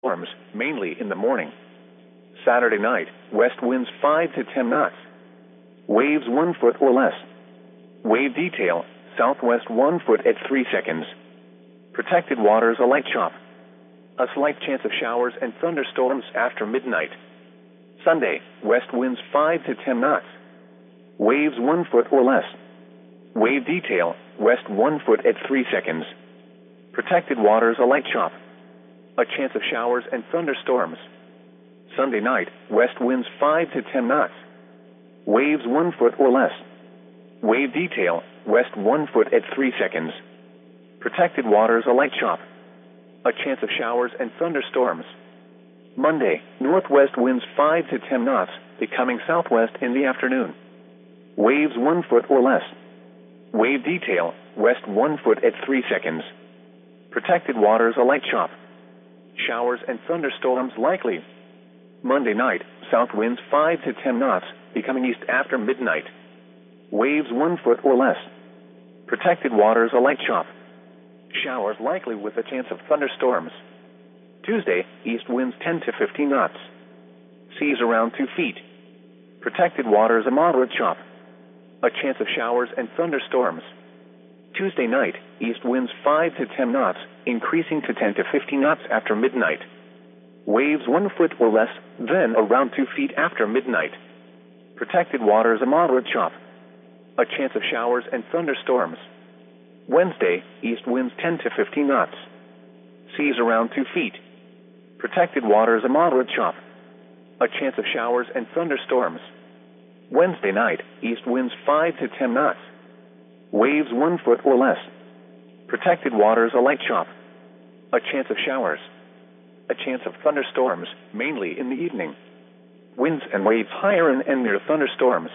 thunderstorms, mainly in the morning. Saturday night, west winds 5 to 10 knots. Waves 1 foot or less. Wave detail, southwest 1 foot at 3 seconds. Protected waters a light chop. A slight chance of showers and thunderstorms after midnight. Sunday, west winds 5 to 10 knots. Waves 1 foot or less. Wave detail, west 1 foot at 3 seconds. Protected waters a light chop. A chance of showers and thunderstorms. Sunday night, west winds 5 to 10 knots. Waves 1 foot or less. Wave detail, west 1 foot at 3 seconds. Protected waters a light chop. A chance of showers and thunderstorms. Monday, northwest winds 5 to 10 knots, becoming southwest in the afternoon. Waves 1 foot or less. Wave detail, west 1 foot at 3 seconds. Protected waters a light chop. Showers and thunderstorms likely. Monday night, south winds 5 to 10 knots, becoming east after midnight. Waves 1 foot or less. Protected waters a light chop. Showers likely with a chance of thunderstorms. Tuesday, east winds 10 to 15 knots. Seas around 2 feet. Protected waters a moderate chop. A chance of showers and thunderstorms. Tuesday night, east winds 5 to 10 knots, increasing to 10 to 15 knots after midnight. Waves 1 foot or less, then around 2 feet after midnight. Protected waters a moderate chop. A chance of showers and thunderstorms. Wednesday, east winds 10 to 15 knots. Seas around 2 feet. Protected waters a moderate chop. A chance of showers and thunderstorms. Wednesday night, east winds 5 to 10 knots. Waves 1 foot or less. Protected waters a light chop. A chance of showers. A chance of thunderstorms, mainly in the evening. Winds and waves higher and near thunderstorms.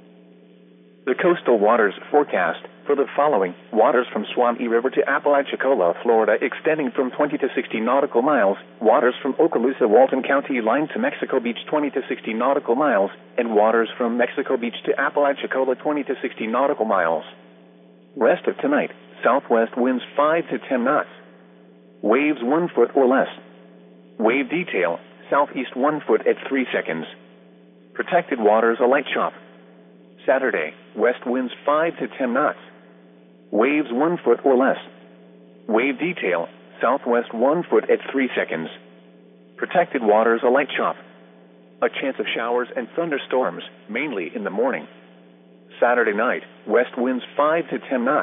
The coastal waters forecast for the following: waters from Suwannee River to Apalachicola, Florida, extending from 20 to 60 nautical miles, waters from Okaloosa, Walton County line to Mexico Beach 20 to 60 nautical miles, and waters from Mexico Beach to Apalachicola 20 to 60 nautical miles. Rest of tonight, southwest winds 5 to 10 knots. Waves 1 foot or less. Wave detail, southeast 1 foot at 3 seconds. Protected waters a light chop. Saturday, west winds 5 to 10 knots. Waves 1 foot or less. Wave detail, southwest 1 foot at 3 seconds. Protected waters a light chop. A chance of showers and thunderstorms, mainly in the morning. Saturday night, west winds 5 to 10 knots.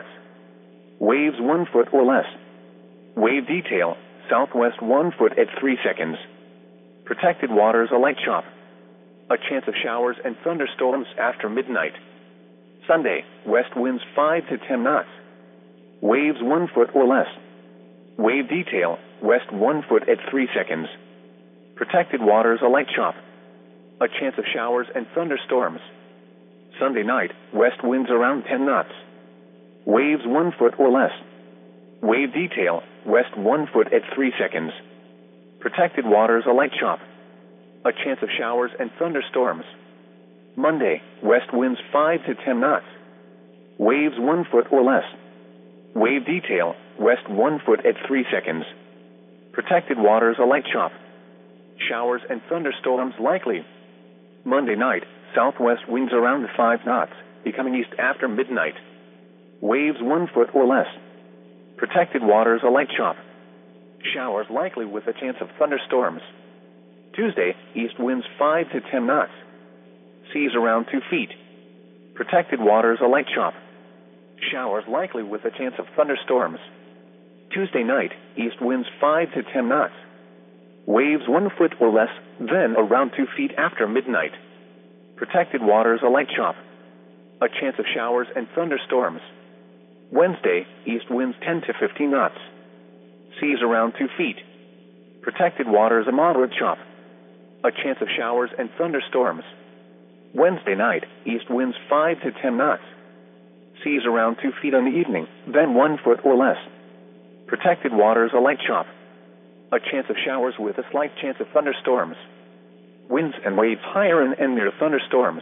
Waves 1 foot or less. Wave detail, southwest 1 foot at 3 seconds. Protected waters a light chop. A chance of showers and thunderstorms after midnight. Sunday, west winds 5 to 10 knots. Waves 1 foot or less. Wave detail, west 1 foot at 3 seconds. Protected waters a light chop. A chance of showers and thunderstorms. Sunday night, west winds around 10 knots. Waves 1 foot or less. Wave detail, west 1 foot at 3 seconds. Protected waters a light chop. A chance of showers and thunderstorms. Monday, west winds 5 to 10 knots. Waves 1 foot or less. Wave detail, west 1 foot at 3 seconds. Protected waters a light chop. Showers and thunderstorms likely. Monday night, southwest winds around 5 knots, becoming east after midnight. Waves 1 foot or less. Protected waters a light chop. Showers likely with a chance of thunderstorms. Tuesday, east winds 5 to 10 knots. Seas around 2 feet. Protected waters a light chop. Showers likely with a chance of thunderstorms. Tuesday night, east winds 5 to 10 knots. Waves 1 foot or less, then around 2 feet after midnight. Protected waters a light chop. A chance of showers and thunderstorms. Wednesday, east winds 10 to 15 knots. Seas around 2 feet. Protected waters a moderate chop. A chance of showers and thunderstorms. Wednesday night, east winds 5 to 10 knots. Seas around 2 feet on the evening, then 1 foot or less. Protected waters a light chop. A chance of showers with a slight chance of thunderstorms. Winds and waves higher and near thunderstorms.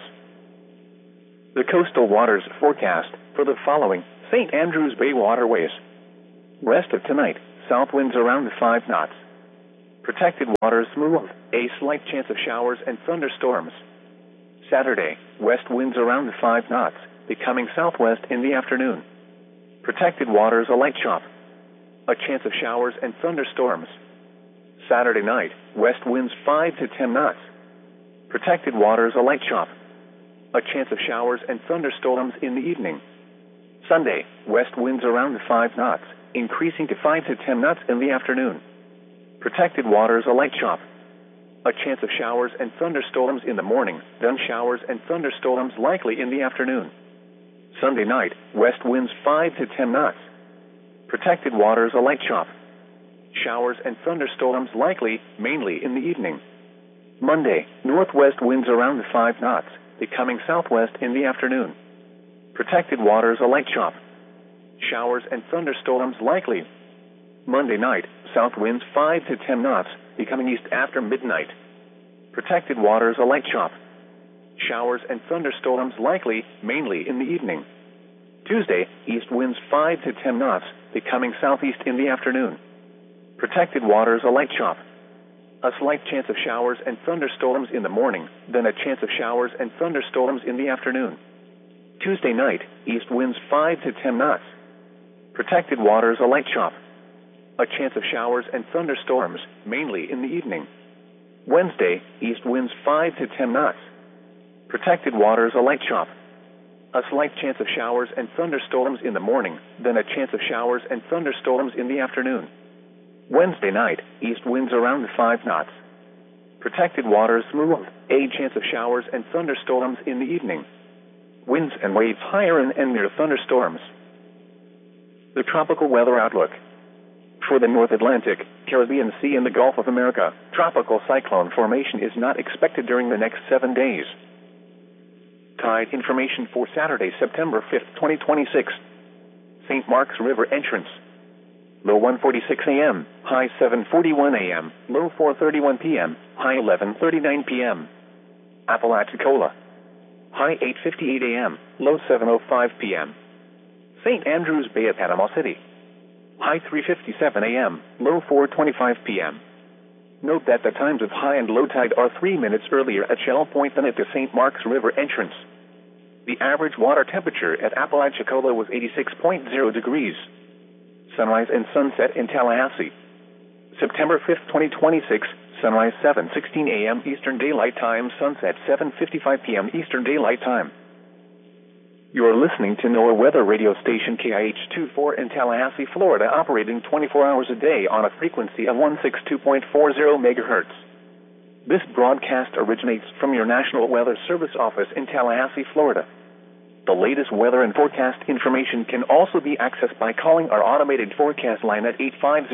The coastal waters forecast for the following: St. Andrews Bay waterways. Rest of tonight, south winds around 5 knots. Protected waters smooth. A slight chance of showers and thunderstorms. Saturday, west winds around 5 knots, becoming southwest in the afternoon. Protected waters a light chop. A chance of showers and thunderstorms. Saturday night, west winds 5 to 10 knots. Protected waters a light chop. A chance of showers and thunderstorms in the evening. Sunday, west winds around 5 knots, increasing to 5 to 10 knots in the afternoon. Protected waters a light chop. A chance of showers and thunderstorms in the morning, then showers and thunderstorms likely in the afternoon. Sunday night, west winds 5 to 10 knots. Protected waters a light chop. Showers and thunderstorms likely, mainly in the evening. Monday, northwest winds around 5 knots, becoming southwest in the afternoon. Protected waters a light chop. Showers and thunderstorms likely. Monday night, south winds 5 to 10 knots, becoming east after midnight. Protected waters a light chop. Showers and thunderstorms likely, mainly in the evening. Tuesday, east winds 5 to 10 knots, becoming southeast in the afternoon. Protected waters a light chop. A slight chance of showers and thunderstorms in the morning, then a chance of showers and thunderstorms in the afternoon. Tuesday night, east winds 5 to 10 knots. Protected waters a light chop. A chance of showers and thunderstorms, mainly in the evening. Wednesday, east winds 5 to 10 knots. Protected waters a light chop. A slight chance of showers and thunderstorms in the morning, then a chance of showers and thunderstorms in the afternoon. Wednesday night, east winds around 5 knots. Protected waters smooth. A chance of showers and thunderstorms in the evening. Winds and waves higher and near thunderstorms. The tropical weather outlook. For the North Atlantic, Caribbean Sea and the Gulf of America, tropical cyclone formation is not expected during the next 7 days. Tide information for Saturday, September 5th, 2026. St. Mark's River entrance. Low 1:46 a.m., high 7:41 a.m., low 4:31 p.m., high 11:39 p.m. Apalachicola. High 8:58 a.m., low 7:05 p.m. St. Andrews Bay at Panama City. High 3:57 a.m., low 4:25 p.m. Note that the times of high and low tide are 3 minutes earlier at Shell Point than at the St. Mark's River entrance. The average water temperature at Apalachicola was 86.0 degrees. Sunrise and sunset in Tallahassee. September 5th, 2026, sunrise 7:16 a.m. Eastern Daylight Time, sunset 7:55 p.m. Eastern Daylight Time. You are listening to NOAA weather radio station KIH-24 in Tallahassee, Florida, operating 24 hours a day on a frequency of 162.40 megahertz. This broadcast originates from your National Weather Service office in Tallahassee, Florida. The latest weather and forecast information can also be accessed by calling our automated forecast line at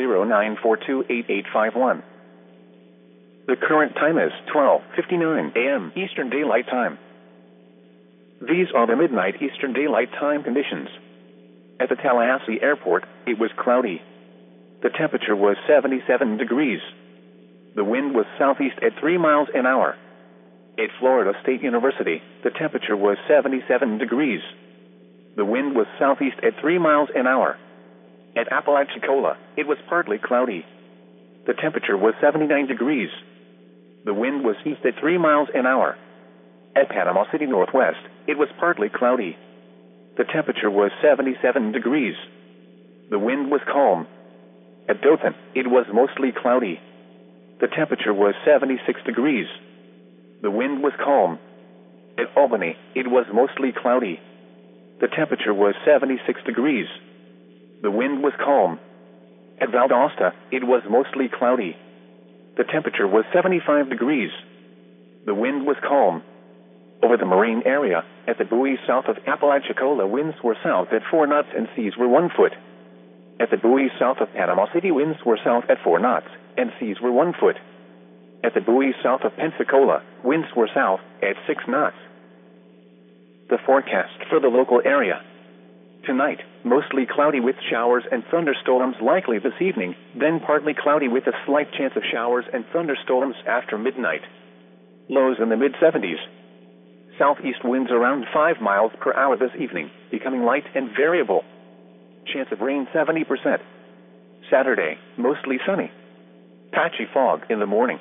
850-942-8851. The current time is 12:59 a.m. Eastern Daylight Time. These are the midnight Eastern Daylight Time conditions. At the Tallahassee Airport, it was cloudy. The temperature was 77 degrees. The wind was southeast at 3 miles an hour. At Florida State University, the temperature was 77 degrees. The wind was southeast at 3 miles an hour. At Apalachicola, it was partly cloudy. The temperature was 79 degrees. The wind was east at 3 miles an hour. At Panama City Northwest, it was partly cloudy. The temperature was 77 degrees. The wind was calm. At Dothan, it was mostly cloudy. The temperature was 76 degrees. The wind was calm. At Albany, it was mostly cloudy. The temperature was 76 degrees. The wind was calm. At Valdosta, it was mostly cloudy. The temperature was 75 degrees. The wind was calm. Over the marine area, at the buoy south of Apalachicola, winds were south at 4 knots and seas were 1 foot. At the buoy south of Panama City, winds were south at 4 knots and seas were 1 foot. At the buoy south of Pensacola, winds were south at 6 knots. The forecast for the local area. Tonight, mostly cloudy with showers and thunderstorms likely this evening, then partly cloudy with a slight chance of showers and thunderstorms after midnight. Lows in the mid-70s. Southeast winds around 5 miles per hour this evening, becoming light and variable. Chance of rain 70%. Saturday, mostly sunny. Patchy fog in the morning.